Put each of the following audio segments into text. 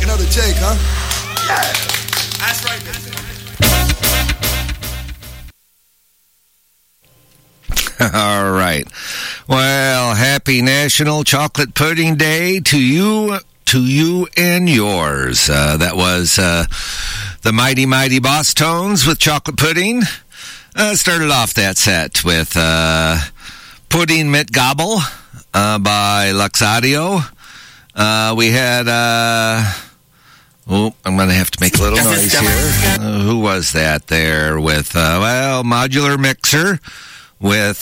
another Jake, huh? Yeah. That's right, baby. All right. Well, happy National Chocolate Pudding Day to you and yours. That was the Mighty Mighty Boss Tones with Chocolate Pudding. Started off that set with Pudding Mit Gobble by Luxadio. We had... I'm going to have to make a little noise here. Who was that there with, Modular Mixer with,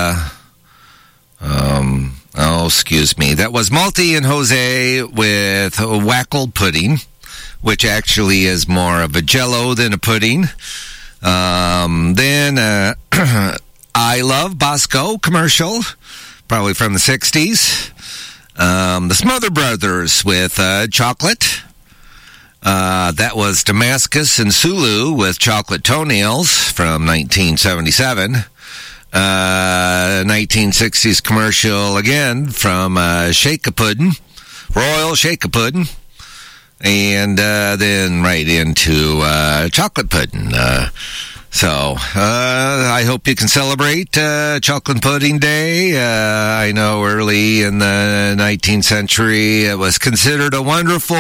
excuse me. That was Malty and Jose with Wackled Pudding, which actually is more of a jello than a pudding. Then, I Love Bosco commercial, probably from the 60s. The Smother Brothers with, Chocolate. That was Damascus and Sulu with Chocolate Toenails from 1977. 1960s commercial again from Shake-a-Puddin', Royal Shake-a-Puddin', and then right into Chocolate Pudding. So I hope you can celebrate Chocolate Pudding Day. I know early in the 19th century it was considered a wonderful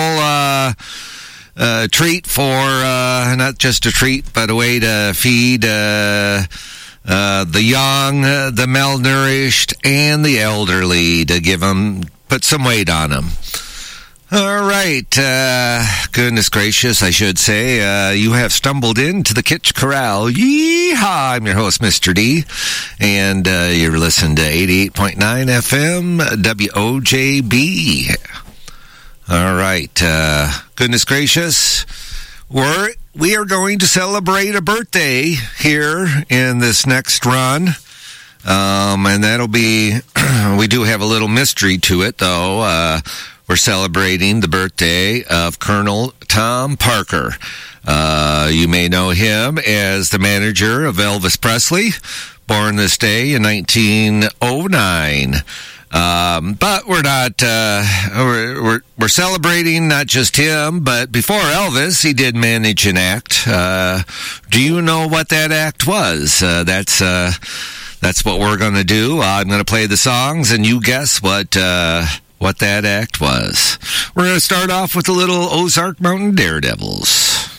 treat for, not just a treat, but a way to feed the young, the malnourished, and the elderly, to put some weight on them. All right. Goodness gracious, I should say. You have stumbled into the Kitsch Corral. Yeehaw! I'm your host, Mr. D. And you're listening to 88.9 FM WOJB. All right. Goodness gracious. We are going to celebrate a birthday here in this next run. And that'll be, we do have a little mystery to it, though. We're celebrating the birthday of Colonel Tom Parker. You may know him as the manager of Elvis Presley, born this day in 1909. But we're not, we're celebrating not just him, but before Elvis, he did manage an act. Do you know what that act was? That's what we're going to do. I'm going to play the songs and you guess what that act was. We're going to start off with the little Ozark Mountain Daredevils.